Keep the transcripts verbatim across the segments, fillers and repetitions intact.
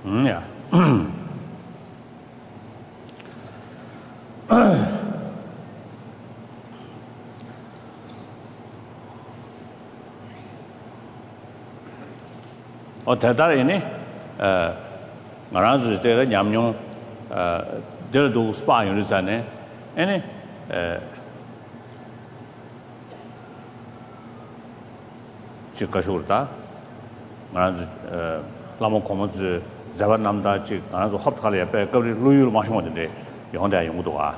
음, 야. 어 대단하네. 어 말아주 때가 냠용 어 들도 스파 유니잖아요. 아니 에 지가쇼다. 말아주 어 라모 코모즈 자반남다 지 말아주 합탈에 배 거리 루유를 마신 건데 영대 용도가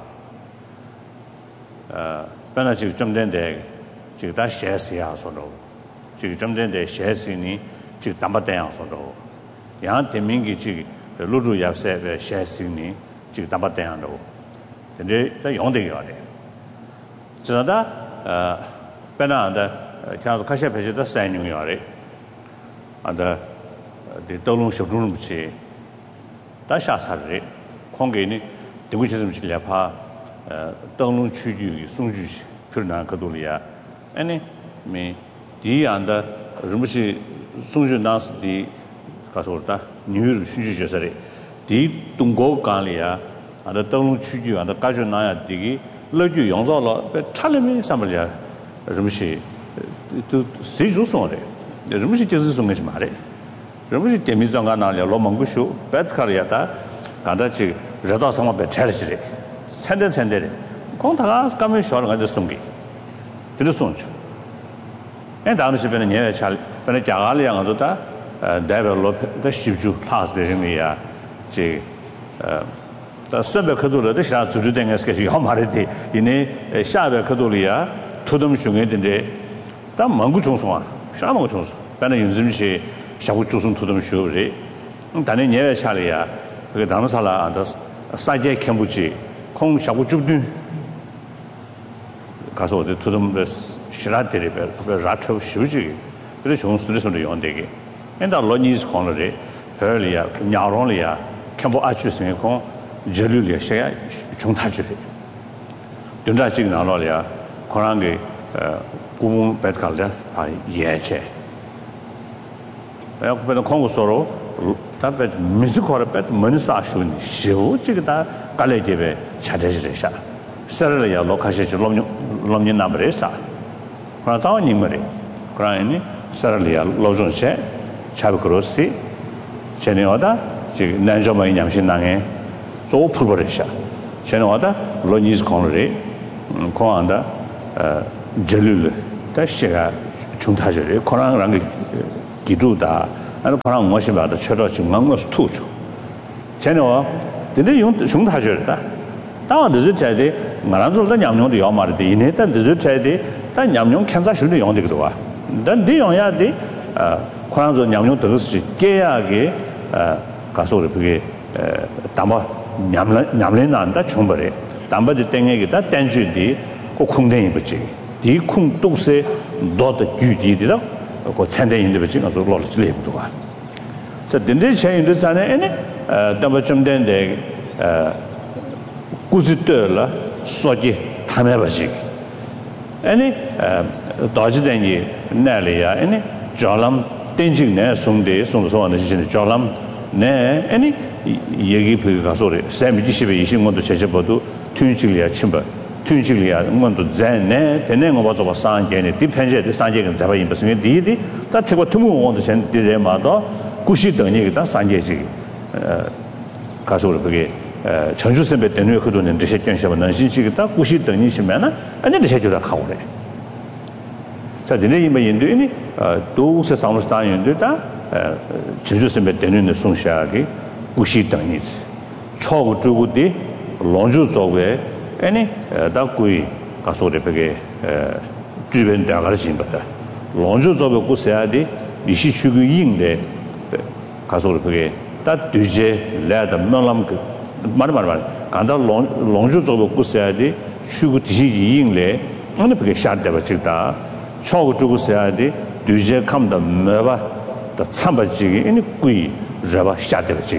어 변화 지금 좀 된데 지금 다 셰스야 소로 지금 좀 된데 셰스니 지금 담바대양 소로 양 대민기 지금 루루 yap세 셰스니 지금 담바대양도 근데 다 영대가 돼 저다 어 변화한다 그래서 카시아 배제도 사인용이래 안다 대도롱 쇼루는 붙이 다샤사리 공개니 대구체점 질려파 어 동롱区域 송주시 필요한 것들이야 아니 미 디안다 rum시 송주나스디 가서다 뉴를 수주셔서리 디 동고간리야 안다 동롱区域 안다 가져나야 되기 러주 용서로 차림이 삼을야 rum시 또 세주송래 rum시就是送给什么的rum시 때미정가 나려 로망구쇼 배트카리아다 간다치 저도 상마 배차르시래 산대 산대래 공타가 가면 쇼를 가져 송기 들었송주 에 다음에 집에는 예외 잘 변에 자갈이랑 어쩌다 데벨롭 더 십주 클래스 되는이야 제 선배 그들도 시작 주주된 것이 요 말이지 이내 샤베 그들이야 토덤 중에인데 다 망구 총송아 샤망 총송 변에 윤심시 샤고 조선 토덤 쇼리 단에 예외 차리야 그 다음 살아 안다 사제 캠부지 콩 샤고 줍든 가서 어디 토덤 시라데리 그 라초 쇼지 그래 좋은 스트레스로 연대게 엔다 로니스 콘레 별이야 냐롱리야 캠부 아추스네 콩 절류리야 샤야 중타주리 연자 지금 나로리야 코란게 어 고문 배트칼다 아 예체 내가 그때는 콩고서로 답에 미스코를 뺐 먼사슈니 쇼 지금다 갈래제베 차대지래샤 서르야 로카시지 롬 롬니 나브레사 그러나 자원님 말이 그러니 서르야 로존체 차브크로스 제네오다 지금 난조마이 냠신낭에 조 풀버레샤 제네오다 로니스 콘레 코안다 어 절룰 다시가 중타절이 코란랑 기두다 아니 코란 무엇이 봐도 최저 증망로스 투주 제네오 근데 용 중타절이다当日在的我那时候在娘娘的要买的一年但日在的但娘娘看啥时候用这个的话但这样呀的呃可能说娘娘都是给呀给呃告诉我这个呃担保娘人娘人难的穷不的担保的等一个的单据的个空间也不接的空都是多的具体的个参点的不接我说老了之类不多啊这等这钱有的在呢呢呃担保中间的呃구지들라 소지 탐해버지 아니 도지된이 날이야 아니 조람 땡징네 송대 송소하는 시즌에 조람 네 아니 얘기 비가 소리 삼십에 이십 원도 제접어도 튠질이야 침바 튠질이야 뭔도 잔네 되는 거 봐서 봐 산게네 디펜제데 산게는 잡아 임버스네 디디 다 태고 투무 원도 전 디레마도 구시 등이 다 산게지 어 가서 그게 에 전주선배 때문에 그도는这些建设能信息的故事等你什么呢人家这些就在考虑자 근데 이 인도인이 어 도스 상무스탄 인도다 에 전주선배 때문에 송샤기故事 等你 초고 주고디 론주 쪽에 아니 다 거의 가서 되게 에 주변 대가를 신거다 론주 쪽에 고세야디 이시 추구 인데 가서 되게 다 뒤제 레다 명람 말 말 말 간다 롱주 쪽에 고세야디 추구 뒤지 인래 어느 그게 샤데바 지다 초고 주고 세야디 뒤제 감다 매바 더 참바지기 이니 꾸이 저바 샤데바지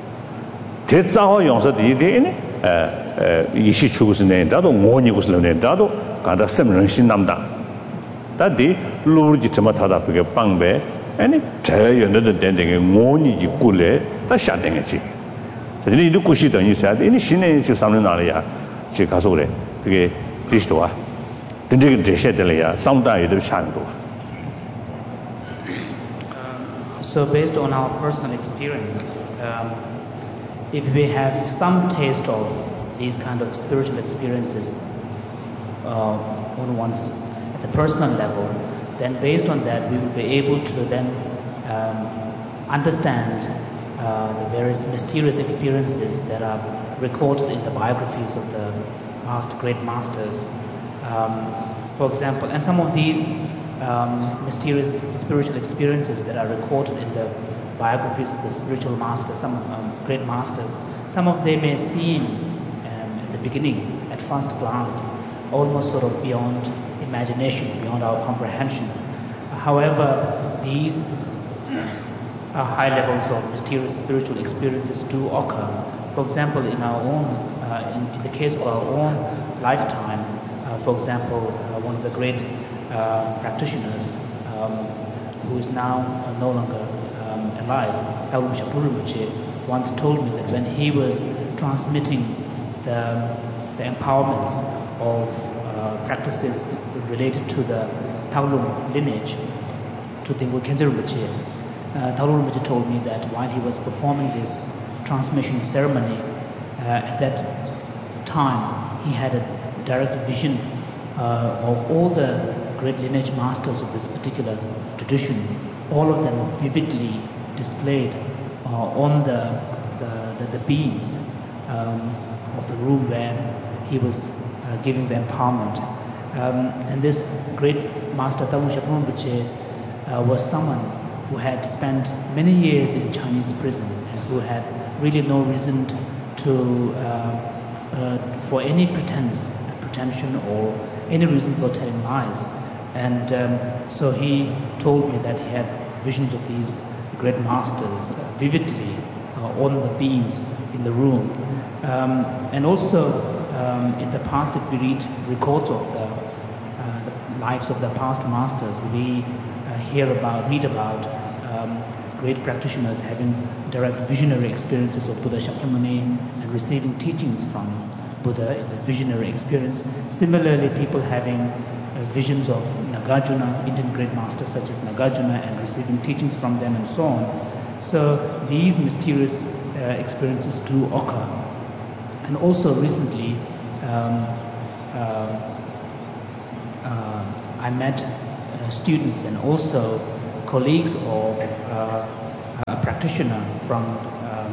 대자호 용서디 이니 에 이시 추구스네 나도 원이고스네 나도 간다 셈런신 남다 다디 루르지 좀 타다 그게 빵배 아니 잘 연도도 된게 원이 꿀래 다 샤댕이지 저들이 이거 고시等于啥이니 신의 저 상는 나라야 지 가서 그래 그게 그리스도와 근데 그 제시들이야 상당히도 샤도 So based on our personal experience, um, if we have some taste of these kind of spiritual experiences uh, on one's at the personal level, then based on that we will be able to then um, understand uh, the various mysterious experiences that are recorded in the biographies of the past great masters. Um, for example, and some of these Um, mysterious spiritual experiences that are recorded in the biographies of the spiritual masters, some um, great masters. Some of them may seem, um, at the beginning, at first glance, almost sort of beyond imagination, beyond our comprehension. However, these uh, high levels of mysterious spiritual experiences do occur. For example, in our own, uh, in, in the case of our own lifetime, uh, for example, uh, one of the great Uh, practitioners um, who is now uh, no longer um, alive, Taulung Shapuru Rinpoche, once told me that when he was transmitting the, the empowerments of uh, practices related to the Taulung lineage to Tengku Khyentse Rinpoche, uh, Taulung Rinpoche told me that while he was performing this transmission ceremony, uh, at that time he had a direct vision uh, of all the great lineage masters of this particular tradition, all of them vividly displayed uh, on the, the, the, the beams um, of the room where he was uh, giving the empowerment. Um, and this great master, Taulung Shapuru Rinpoche, uh, was someone who had spent many years in Chinese prison and who had really no reason to, uh, uh, for any pretense, pretension or any reason for telling lies. And um, so he told me that he had visions of these great masters vividly uh, on the beams in the room. Um, and also um, in the past, if we read records of the, uh, the lives of the past masters, we uh, hear about, read about um, great practitioners having direct visionary experiences of Buddha Shakyamuni and receiving teachings from Buddha in the visionary experience. Similarly, people having uh, visions of Nagarjuna, Indian great masters such as Nagarjuna, and receiving teachings from them and so on. So these mysterious uh, experiences do occur. And also recently, um, uh, uh, I met uh, students and also colleagues of uh, a practitioner from um,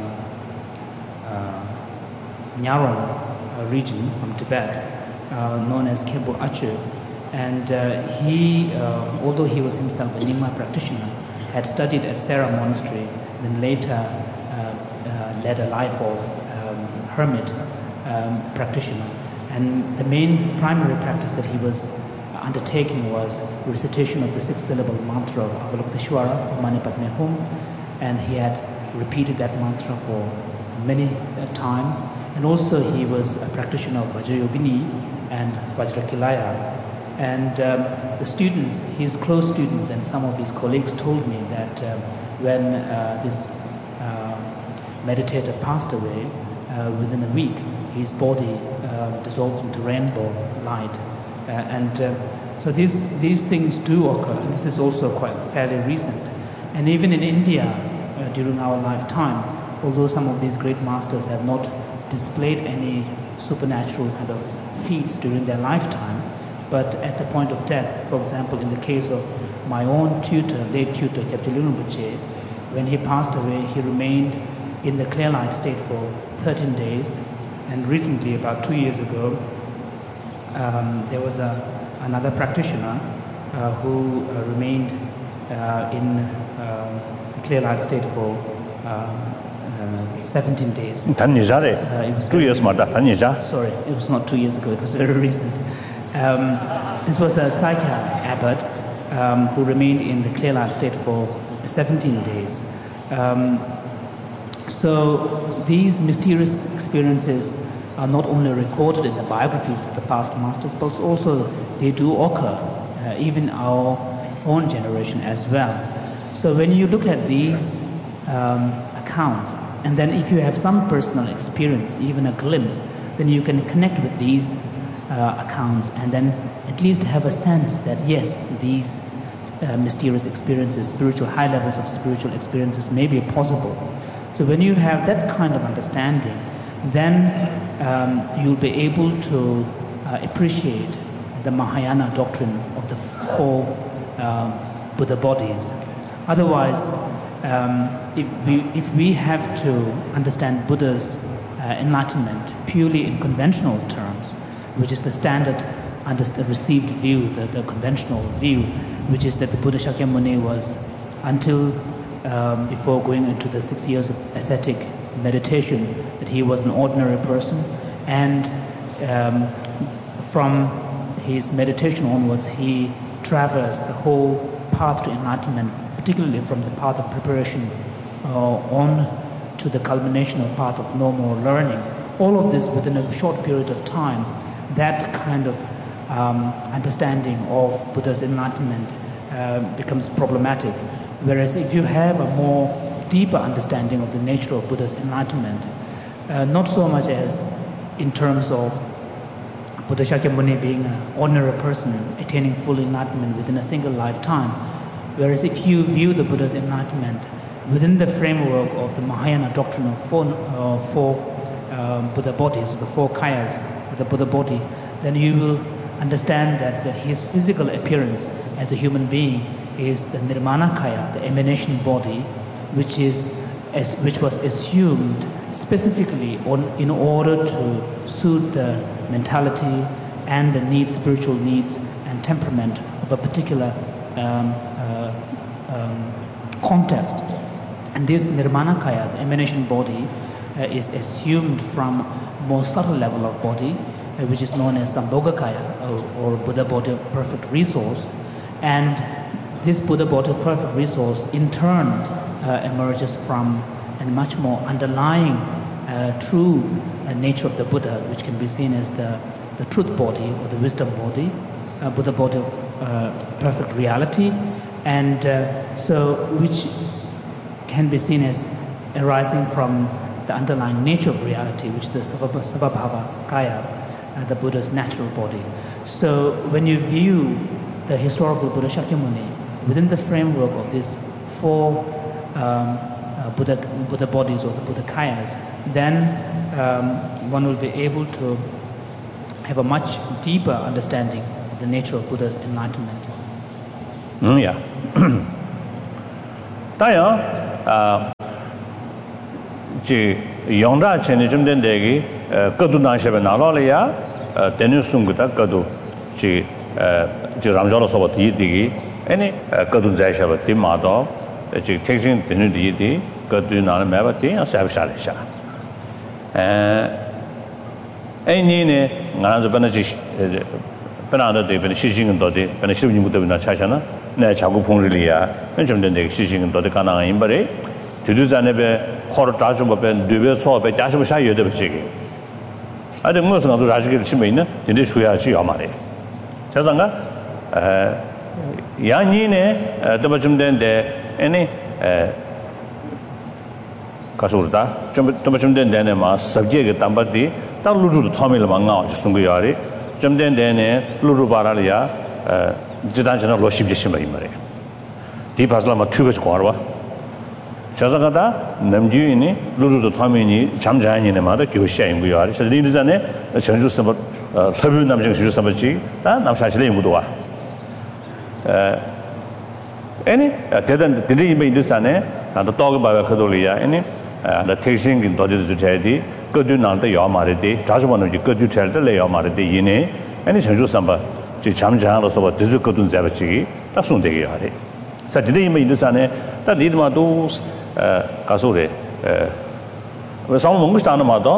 uh, Nyarong uh, region, from Tibet, uh, known as Khenpo Achu. And uh, he, uh, although he was himself a Nyingma practitioner, had studied at Sera Monastery, then later uh, uh, led a life of um, hermit um, practitioner. And the main primary practice that he was undertaking was recitation of the six-syllable mantra of Avalokiteshvara, Mani Padme Hum, and he had repeated that mantra for many uh, times. And also he was a practitioner of Vajrayogini and Vajrakilaya. And um, the students, his close students and some of his colleagues told me that um, when uh, this uh, meditator passed away, uh, within a week, his body uh, dissolved into rainbow light. Uh, and uh, so these, these things do occur, and this is also quite fairly recent. And even in India, uh, during our lifetime, although some of these great masters have not displayed any supernatural kind of feats during their lifetime, but at the point of death, for example, in the case of my own tutor, late tutor, Kyabje Lungten Rinpoche, when he passed away, he remained in the clear light state for thirteen days. And recently, about two years ago, um, there was a, another practitioner uh, who uh, remained uh, in uh, the clear light state for uh, uh, seventeen days. Uh, it was two years Sorry, it was not two years ago, it was very recent. Um, this was a Sakya abbot um, who remained in the clear light state for seventeen days. Um, so these mysterious experiences are not only recorded in the biographies of the past masters, but also they do occur uh, even our own generation as well. So when you look at these um, accounts, and then if you have some personal experience, even a glimpse, then you can connect with these uh, accounts and then at least have a sense that yes, these uh, mysterious experiences, spiritual, high levels of spiritual experiences may be possible. So when you have that kind of understanding, then um, you'll be able to uh, appreciate the Mahayana doctrine of the four um, Buddha bodies. Otherwise, um, if, we, if we have to understand Buddha's uh, enlightenment purely in conventional terms, which is the standard and the received view, the, the conventional view, which is that the Buddha Shakyamuni was, until um, before going into the six years of ascetic meditation, that he was an ordinary person, and um, from his meditation onwards, he traversed the whole path to enlightenment, particularly from the path of preparation uh, on to the culmination of path of no more learning. All of this within a short period of time. That kind of um, understanding of Buddha's enlightenment uh, becomes problematic. Whereas if you have a more deeper understanding of the nature of Buddha's enlightenment, uh, not so much as in terms of Buddha Shakyamuni being an ordinary person attaining full enlightenment within a single lifetime, whereas if you view the Buddha's enlightenment within the framework of the Mahayana doctrine of four, uh, four um, Buddha bodies, the four kayas, the Buddha body, then you will understand that the, his physical appearance as a human being is the Nirmana Kaya, the emanation body, which is as, which was assumed specifically on, in order to suit the mentality and the needs, spiritual needs and temperament of a particular um, uh, um, context. And this Nirmana Kaya, the emanation body, uh, is assumed from more subtle level of body, uh, which is known as Sambhogakaya, or, or Buddha body of perfect resource. And this Buddha body of perfect resource in turn uh, emerges from a much more underlying uh, true uh, nature of the Buddha, which can be seen as the, the truth body or the wisdom body, uh, Buddha body of uh, perfect reality, and uh, so which can be seen as arising from the underlying nature of reality, which is the Savabhava Kaya, uh, the Buddha's natural body. So when you view the historical Buddha Shakyamuni within the framework of these four um, uh, Buddha, Buddha bodies or the Buddha Kayas, then um, one will be able to have a much deeper understanding of the nature of Buddha's enlightenment. Mm, yeah. Taya, ji yongda cheni jumden degi kadu na shebe na lo le ya tenu sunguta kadu ji ji ramjalo soba ti digi any kadu zai shebe ti ma do ji taking tenu di di kadu na me ba ti sa sha le sha eh any ne ngana zo bana ji bana da de bana shi jing do de bana shi jing do na cha sha na na cha gu phong ri li ya na jumden de shi jing do de kana yin ba re tudu zane be khor ta ju ba ben de be so be ja shi sha ye de chi ge a de mo so ga ra ji ge chi me ne de de chu ya chi ya ma le cha sang ga eh ya ni ne de ba jum den de any eh ka so da jum de ba jum den de ne ma subject ge tam ba di ta lu lu tha me le ma nga ji sung ge ya re jum den de ne lu lu ba ra le ya eh ji dan chen lo shi bi shi me ma re di ba la ma thu ge ko ba 자자가다 남주인이 루루도 타면이 잠자니네 말에 교시인 거야. 그래서 리르자네 전주 서버 서부 남정 전주 서버지 다 남사실에 연구도 와. 에 아니 대단 드리 메인드산에 나도 talk about 그돌이야. 아니 나 테이싱 도디도 제디 그도 나한테 요 말이디 자주 보는 지 그도 제대 요 말이디 이네 아니 전주 서버 지 잠자로서 뭐 드즈 그도 잡지 다 손대게 하래. 자 드리 메인드산에 다 리드마도 가소래 에 상호 먹고 싶다는 말도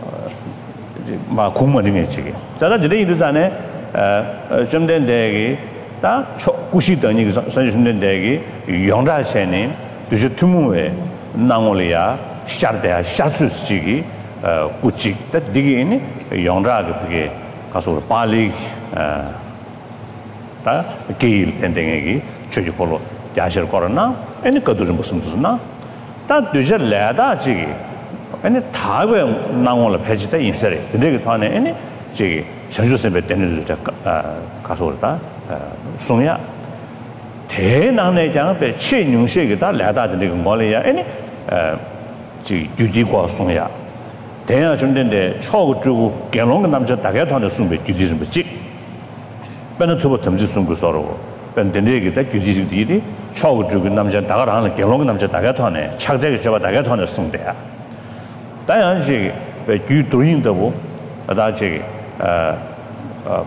막 공무원이 있지. 제가 저래 이르잖아요. 좀 된 대기 다 구시等이 선생님 대기 영자체는 dus 투무에 나올이야 샤르대야 샤수스지기 구치 다 디기니 영자가 그게 가서 빨리 다 게일 텐데기 저기 걸로 야실 거나 any Kadurim Busumna. That do just lada jiggy. Any Tawe Nangola Pagita in Seri, the Negatone, any jiggy, Chanjusimbe Tenuta Casorta, Sunya. Ten on a young bed, chain you shake that lada the Nigolia, any Judiqua Sunya. Then I joined the Chog to Gelong and Namja Tagaton the Sumbe, you didn't be chick. Benatuba Sungu sorrow. Ben the nigger that you did it, Chog to Namja Tagaran, Gelong Namja Tagatone, Chagde Java Tagaton Sunday. Diane she, but you doing the wool, Adachi, uh,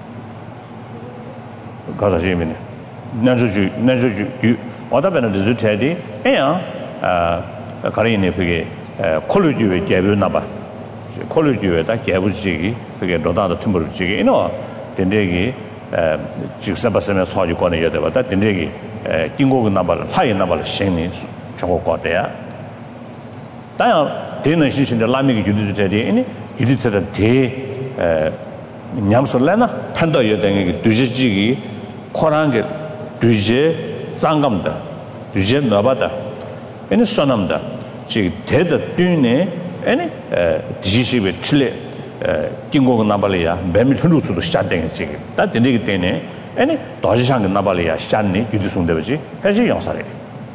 Gazajimini. Nanju, Nanju, what happened to the Teddy? And uh, Karine Piggy, college with Gabu Naba. College with that Gabu Jiggy, Piggy, Rodada Timber Jiggy, you know, the Negi, Jixabasam saw you corner yet, but that the Negi, Kingo Nabal, high Nabal, Shani, Choco there. Diane, dinner she's in the Lamic you did Teddy, any, you did a day, Nyamsolana, Panda Yadang, Dujigi, Korang. Duje Sangamda, Duje Nabada, any Sonamda, she did the Dune, any Dishi with Chile, Kingo Nabalia, Bemitu to the Shading Chicken. That the Nigitene, any Dojang Nabalia, Shani, Udisum Devaji, Haji Yonsari.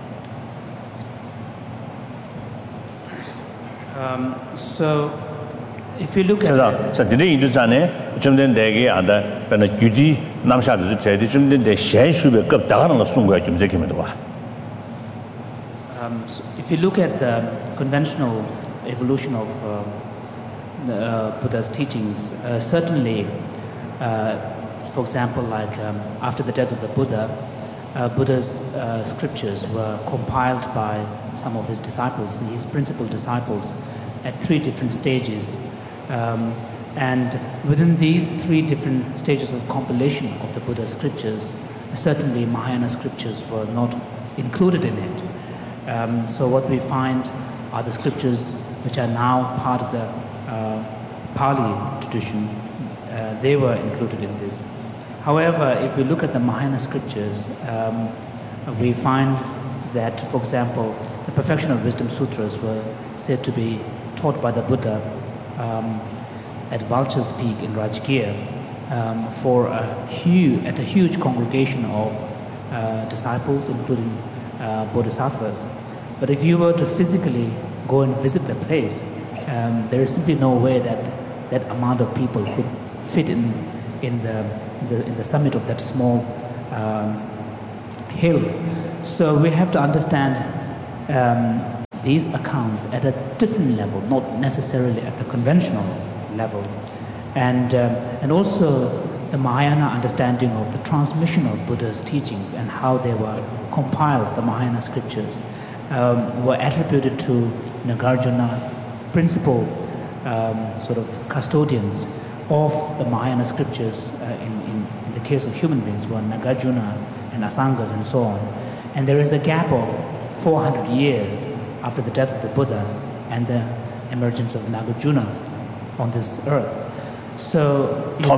Um, so, if you look at the so today in Duzane, Jumden Degi and the Gudi Namsha, the Jumden de Shen should be kept down on the Sunga Jumzekimidua. If you look at the conventional evolution of uh, the, uh, Buddha's teachings, uh, certainly, uh, for example, like um, after the death of the Buddha, uh, Buddha's uh, scriptures were compiled by some of his disciples, his principal disciples, at three different stages. Um, and within these three different stages of compilation of the Buddha's scriptures, certainly Mahayana scriptures were not included in it. Um, so what we find are the scriptures which are now part of the uh, Pali tradition. Uh, they were included in this. However, if we look at the Mahayana scriptures, um, we find that, for example, the Perfection of Wisdom Sutras were said to be taught by the Buddha Um, at Vulture's Peak in Rajgir um, for a huge, at a huge congregation of uh, disciples, including uh, bodhisattvas. But if you were to physically go and visit the place, um, there is simply no way that that amount of people could fit in in the in the, in the summit of that small um, hill. So we have to understand Um, these accounts at a different level, not necessarily at the conventional level. And, um, and also the Mahayana understanding of the transmission of Buddha's teachings and how they were compiled, the Mahayana scriptures, um, were attributed to Nagarjuna, principal um, sort of custodians of the Mahayana scriptures uh, in, in, in the case of human beings were Nagarjuna and Asangas and so on. And there is a gap of four hundred years after the death of the Buddha and the emergence of Nagarjuna on this earth. So,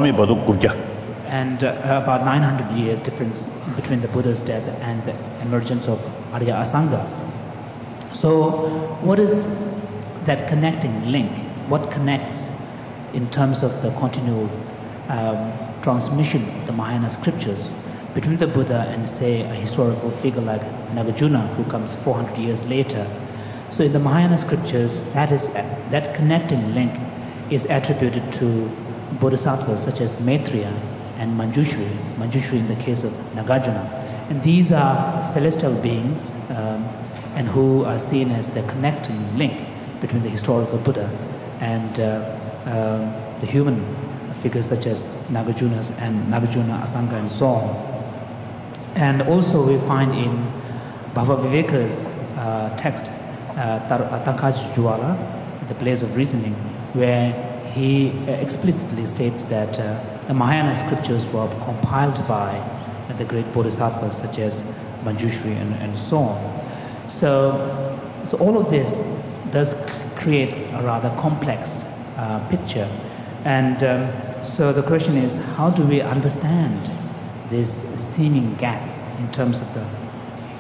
and uh, about nine hundred years difference between the Buddha's death and the emergence of Arya Asanga. So, what is that connecting link? What connects in terms of the continual um, transmission of the Mahayana scriptures between the Buddha and, say, a historical figure like Nagarjuna, who comes four hundred years later? So in the Mahayana scriptures, that is that connecting link is attributed to bodhisattvas such as Maitreya and Manjushri, Manjushri in the case of Nagarjuna. And these are celestial beings um, and who are seen as the connecting link between the historical Buddha and uh, um, the human figures such as Nagarjuna and Nagarjuna, Asanga and so on. And also we find in Bhavaviveka's uh, text, uh, Tankaji Jwala, The Blaze of Reasoning, where he explicitly states that uh, the Mahayana scriptures were compiled by uh, the great bodhisattvas such as Manjushri and, and so on. So, so all of this does create a rather complex uh, picture. And um, so the question is, how do we understand this seeming gap in terms of the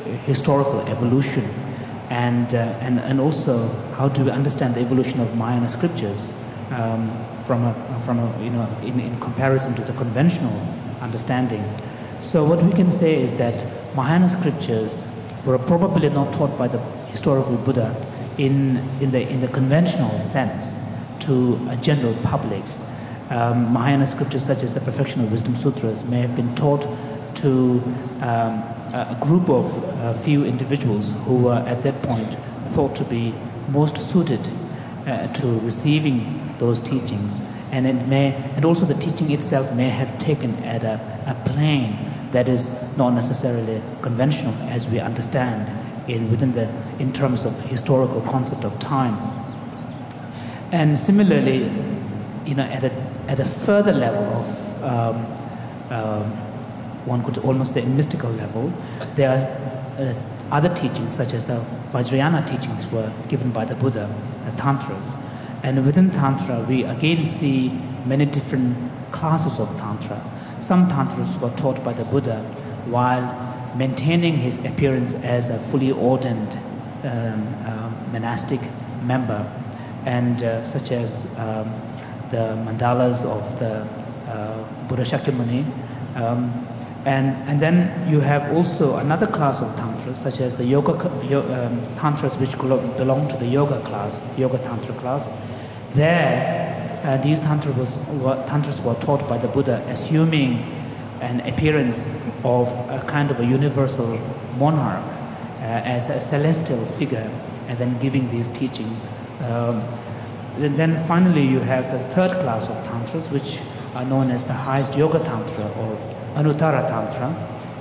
historical evolution, and, uh, and, and also how to understand the evolution of Mahayana scriptures um, from, a, from a, you know, in, in comparison to the conventional understanding. So what we can say is that Mahayana scriptures were probably not taught by the historical Buddha in, in, the, in the conventional sense to a general public. Um, Mahayana scriptures such as the Perfection of Wisdom Sutras may have been taught to um, a group of uh, few individuals who were at that point thought to be most suited uh, to receiving those teachings, and it may, and also the teaching itself may have taken at a, a plane that is not necessarily conventional as we understand in within the in terms of historical concept of time. And similarly, you know, at a at a further level of um, um, one could almost say mystical level, there are uh, other teachings such as the Vajrayana teachings were given by the Buddha, the Tantras. And within Tantra, we again see many different classes of Tantra. Some Tantras were taught by the Buddha while maintaining his appearance as a fully ordained um, uh, monastic member, and uh, such as um, the mandalas of the uh, Buddha Shakyamuni. Um, and, and then you have also another class of Tantras, such as the yoga um, Tantras, which belong to the yoga class, yoga Tantra class. There, uh, these Tantras, was, were, Tantras were taught by the Buddha, assuming an appearance of a kind of a universal monarch uh, as a celestial figure, and then giving these teachings. Um, and then finally you have the third class of Tantras, which are known as the highest yoga Tantra or Anuttara Tantra,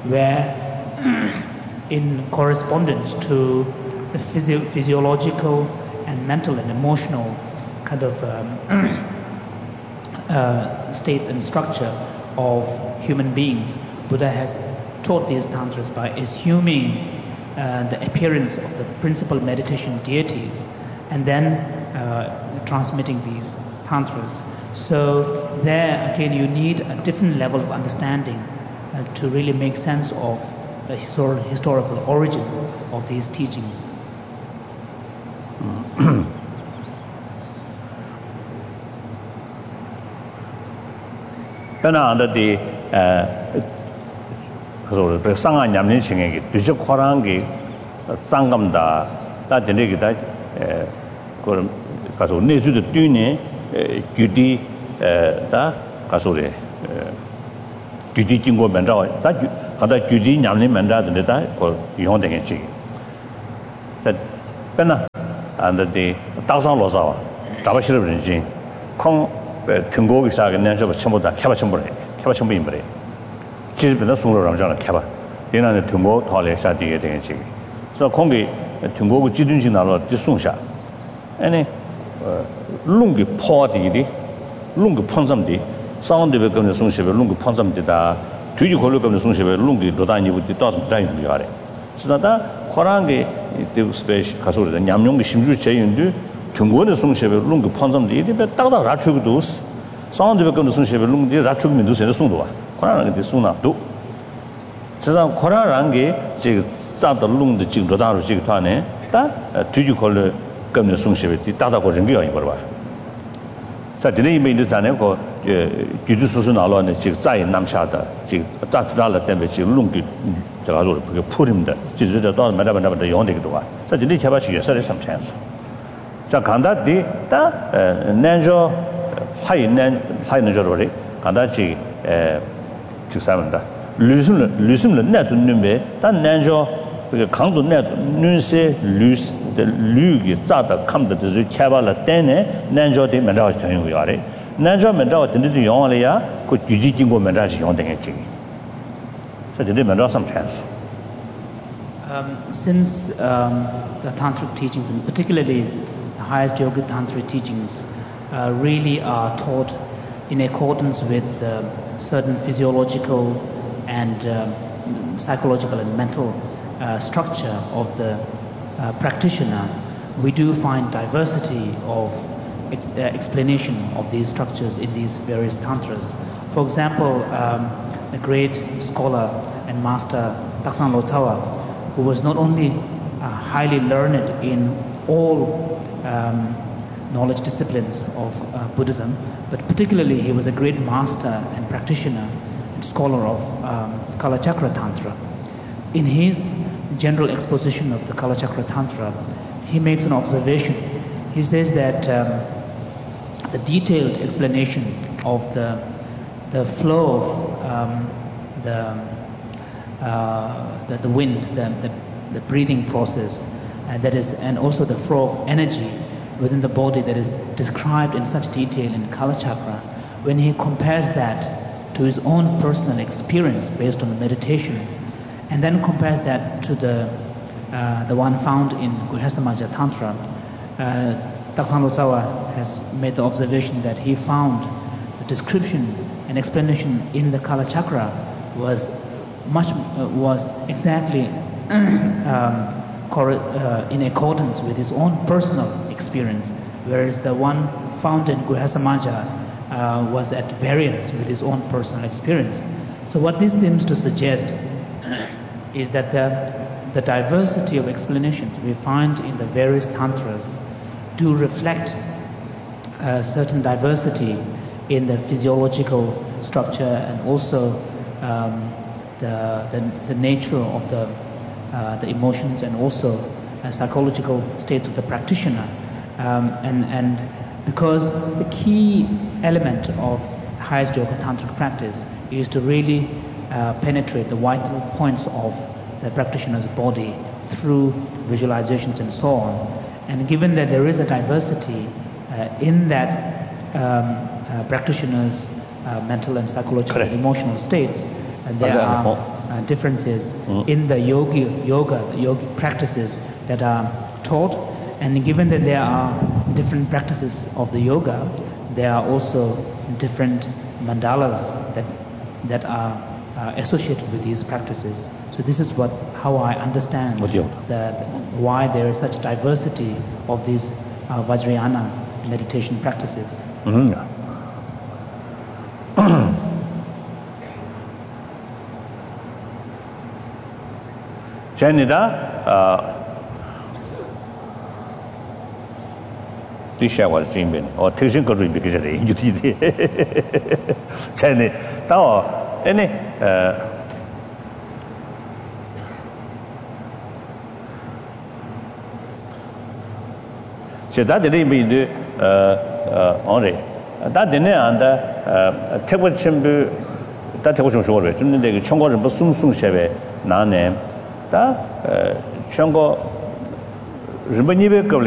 where in correspondence to the physio physiological and mental and emotional kind of um, uh, state and structure of human beings, Buddha has taught these Tantras by assuming uh, the appearance of the principal meditation deities and then uh, transmitting these Tantras. So there again you need a different level of understanding uh, to really make sense of the histor historical origin of these teachings. Pena under the uh, Sanga Yamlin Singing, Duja Korangi, Sangamda, that the negative Kaso Nezu the Dune, Gudi, da Kasore, Gudi Jingo Manda, that other Gudi Yamlin Manda, the Neta, or Yonding Chi. Said Pena under the Thousand Losawa, Tabashir Regime, Kong. Tungo is a natural Chamoda, Cabachambore, Cabachambimbre. Chis with the Sura Ramjana Caba. Then on the Tungo, Tole Sadi Energy. So Kongi, Tungo, Jidunjina, Disunsha. Any Lungi Podi, Lungi Ponsamdi, Sound of the Sunship, Lungi Ponsamdida, two you call the Sunship, Lungi Dodani with the dozen time we are. So that Korangi, the space Kasur, the Yamyong Shimju Chayundu. Tungo Sunship, Lungi Ponsamdi, but Tata Ratchuk dos, Sound of the Sunship, Lungi Ratchuk Mindus and Sundua, Koran de Suna do. Cesar Korangi, Jig Santa Lung the Jigdodaro Jigtane, that do you call the Gumna Sunship, the Tata Koringia in Barba. Saturday made the Zaneco, Gidusunalo and Jig Zai Namshata, Jig Tatala temperature, Lungi, the put him the Jidda, Madame the Yondic. Saturday Kabashi, yes, there is some chance. So Kanda di da Nanjo high nan high Nanjori, Kanda chi Chisamanda. Lusum Lusum the net numbe, that Nanjo, because Kandu net Nunse Lus the Lugi Zata come to the Cabala Dene, Nanjo de Mandaj Tanyari. Nanjo Mandaj didn't do Yonalia, could Yujingo Mandaj Yonding. So they didn't have some chance. Um, since um, the Tantric teachings, and particularly the highest yoga Tantric teachings, uh, really are taught in accordance with uh, certain physiological and uh, psychological and mental uh, structure of the uh, practitioner, we do find diversity of ex uh, explanation of these structures in these various tantras. For example, um, a great scholar and master, Taksang Lotsawa, who was not only uh, highly learned in all um, knowledge disciplines of uh, Buddhism, but particularly he was a great master and practitioner and scholar of um, Kalachakra Tantra. In his general exposition of the Kalachakra Tantra, he makes an observation. He says that um, the detailed explanation of the, the flow of um, the, uh, the, the wind, the, the, the breathing process, and, that is, and also the flow of energy within the body that is described in such detail in Kalachakra, when he compares that to his own personal experience based on the meditation, and then compares that to the, uh, the one found in Guhyasamaja Tantra, uh, Taksan Lotsawa has made the observation that he found the description and explanation in the Kalachakra was much uh, was exactly um, uh, in accordance with his own personal experience, whereas the one found in Guhyasamaja uh, was at variance with his own personal experience. So what this seems to suggest is that the, the diversity of explanations we find in the various tantras do reflect a certain diversity in the physiological structure and also um, the, the, the nature of the, uh, the emotions and also uh, psychological states of the practitioner. Um, and, and because the key element of the highest yoga tantric practice is to really uh, penetrate the vital points of the practitioner's body through visualizations and so on. And given that there is a diversity uh, in that um, uh, practitioner's uh, mental and psychological Correct. and emotional states, uh, there are uh, differences mm. in the yogi, yoga, the yogic practices that are taught. And given that there are different practices of the yoga, there are also different mandalas that, that are uh, associated with these practices. So this is what how I understand that why there is such diversity of these uh, Vajrayana meditation practices. Mm-hmm. Janida Tisha was dreaming or teaching could be because you did it. Jenny, Tao, any So that didn't mean the only that didn't and the table chimbu that was sure of it. The Chongo Busum Sum Sheve, Nane, that Chongo Ribanibe